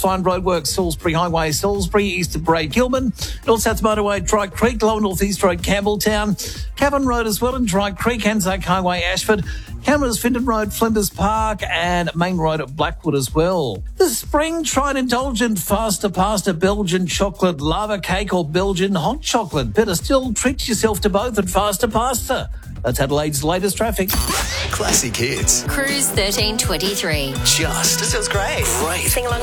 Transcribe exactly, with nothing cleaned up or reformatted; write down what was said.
Fine Roadworks, Salisbury Highway, Salisbury, east of Bray Gilman, North South Motorway, Dry Creek, Lower North East Road, Campbelltown, Cavan Road as well in Dry Creek, Anzac Highway, Ashford, Cameras, Findon Road, Flinders Park, and Main Road at Blackwood as well. This spring, try an indulgent faster pasta, Belgian chocolate, lava cake, or Belgian hot chocolate. Better still, treat yourself to both at Faster Pasta. That's Adelaide's latest traffic. Classic hits. Cruise thirteen twenty-three. Just. That sounds great. Great. Sing along.